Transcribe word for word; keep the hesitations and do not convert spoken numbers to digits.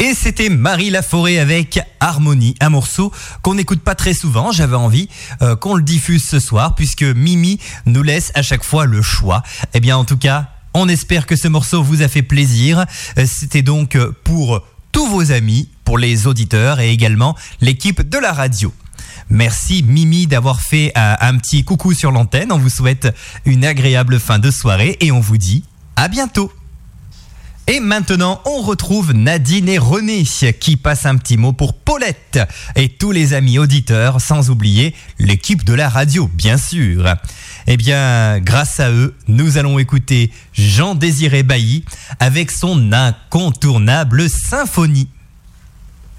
Et c'était Marie Laforêt avec Harmonie, un morceau qu'on n'écoute pas très souvent. J'avais envie euh, qu'on le diffuse ce soir puisque Mimi nous laisse à chaque fois le choix. Eh bien, en tout cas, on espère que ce morceau vous a fait plaisir. Euh, c'était donc pour tous vos amis, pour les auditeurs et également l'équipe de la radio. Merci Mimi d'avoir fait euh, un petit coucou sur l'antenne. On vous souhaite une agréable fin de soirée et on vous dit à bientôt. Et maintenant, on retrouve Nadine et René qui passent un petit mot pour Paulette et tous les amis auditeurs, sans oublier l'équipe de la radio, bien sûr. Eh bien, grâce à eux, nous allons écouter Jean-Désiré Bailly avec son incontournable symphonie.